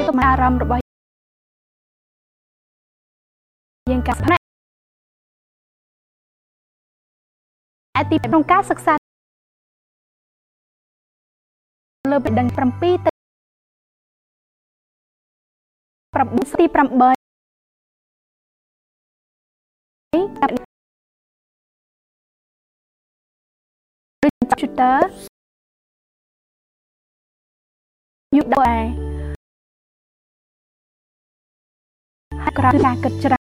មអារម្មណ៍របស់យើងការផ្នែកទីក្នុងការសិក្សាលើពីដឹង7ទៅ9ទី8computer យុគដែរហើយក្រៅការគិតច្